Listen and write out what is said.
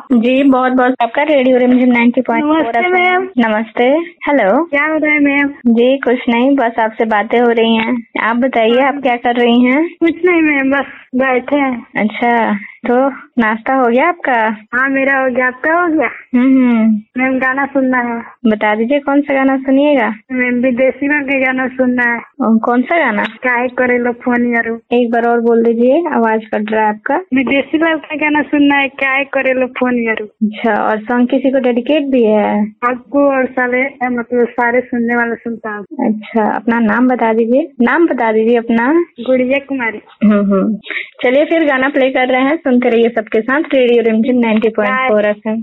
जी बहुत बहुत आपका रेडियो रिमझिम 90.4 नमस्ते मैम। नमस्ते। हेलो। क्या हो रहा है मैम? जी कुछ नहीं, बस आपसे बातें हो रही हैं। आप बताइए आप क्या कर रही हैं? कुछ नहीं मैम, बस बैठे हैं। अच्छा, तो नाश्ता हो गया आपका? हाँ मेरा हो गया, आपका हो गया? मैम गाना सुनना है। बता दीजिए कौन सा गाना सुनिएगा? मैम विदेशी में भी गाना सुनना है। कौन सा गाना? काहे करे लो फोन यारो। एक बार और बोल दीजिए, आवाज कट रहा है आपका। विदेशी लव का गाना सुनना है, काहे करे लो फोन यारो। अच्छा, और सॉन्ग किसी को डेडिकेट भी है? आपको और सारे मतलब सारे सुनने वाले सुनता हूँ। अच्छा, अपना नाम बता दीजिए, नाम बता दीजिए अपना। गुड़िया कुमारी। चलिए फिर गाना प्ले कर रहे हैं, सुनते रहिए सबके साथ रेडियो रिमझिम 90.4 FM।